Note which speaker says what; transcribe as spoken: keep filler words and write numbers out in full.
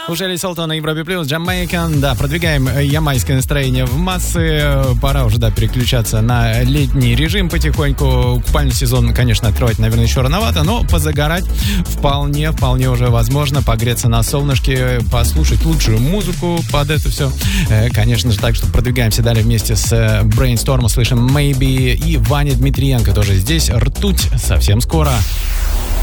Speaker 1: Слушали Солтон на Европе Плюс, Jamaican. Да, продвигаем ямайское настроение в массы. Пора уже, да, переключаться на летний режим потихоньку. Купальный сезон, конечно, открывать, наверное, еще рановато, но позагорать вполне, вполне уже возможно. Погреться на солнышке, послушать лучшую музыку под это все. Конечно же, так что продвигаемся далее вместе с Brainstorm. Слышим Maybe и Ваня Дмитриенко тоже здесь. Ртуть совсем скоро.